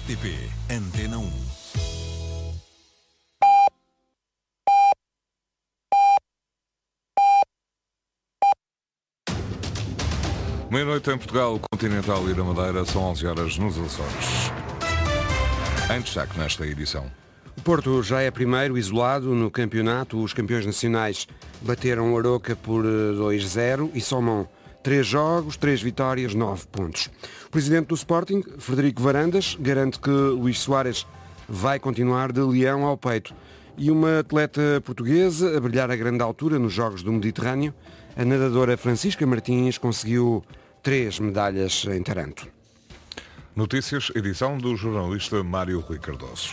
RTP Antena 1. Meia-noite em Portugal, Continental e da Madeira, são 11 horas nos Açores. Em destaque nesta edição. O Porto já é primeiro, isolado no campeonato. Os campeões nacionais bateram o Aroca por 2-0 e somam 3 jogos, 3 vitórias, 9 pontos. O presidente do Sporting, Frederico Varandas, garante que Luís Soares vai continuar de leão ao peito. E uma atleta portuguesa a brilhar a grande altura nos Jogos do Mediterrâneo, a nadadora Francisca Martins, conseguiu 3 medalhas em Taranto. Notícias, edição do jornalista Mário Rui Cardoso.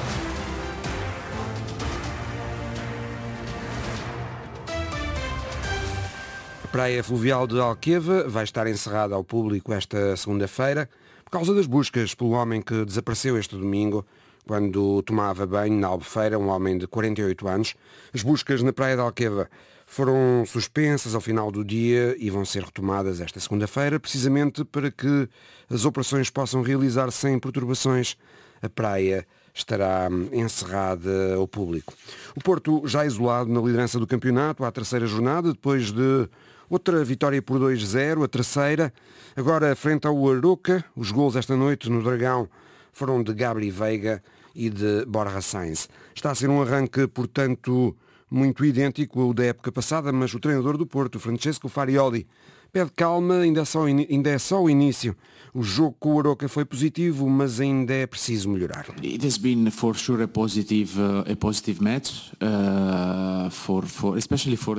A praia fluvial de Alqueva vai estar encerrada ao público esta segunda-feira por causa das buscas pelo homem que desapareceu este domingo quando tomava banho na Albufeira, um homem de 48 anos. As buscas na praia de Alqueva foram suspensas ao final do dia e vão ser retomadas esta segunda-feira, precisamente para que as operações possam realizar sem perturbações. A praia estará encerrada ao público. O Porto já isolado na liderança do campeonato à terceira jornada, depois de outra vitória por 2-0, a terceira. Agora frente ao Aroca, os gols esta noite no Dragão foram de Gabri Veiga e de Borja Sainz. Está a ser um arranque, portanto, muito idêntico ao da época passada, mas o treinador do Porto, Francesco Farioli, pede calma, ainda é só o início. O jogo com o Aroca foi positivo, mas ainda é preciso melhorar. It has been for sure a positive match, especially for